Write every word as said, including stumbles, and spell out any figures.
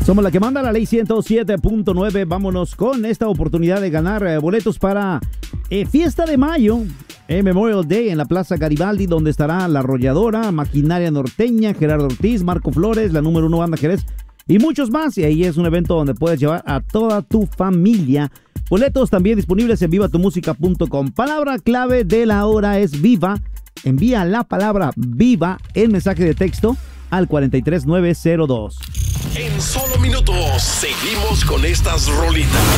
Somos la que manda la ley ciento siete punto nueve. Vámonos con esta oportunidad de ganar eh, boletos para eh, Fiesta de Mayo, eh, Memorial Day en la Plaza Garibaldi, donde estará La Arrolladora, Maquinaria Norteña, Gerardo Ortiz, Marco Flores, la número uno banda Jerez y muchos más. Y ahí es un evento donde puedes llevar a toda tu familia. Boletos también disponibles en viva tu música punto com. Palabra clave de la hora es viva. Envía la palabra viva en mensaje de texto al cuatro tres nueve cero dos. En solo minutos seguimos con estas rolitas.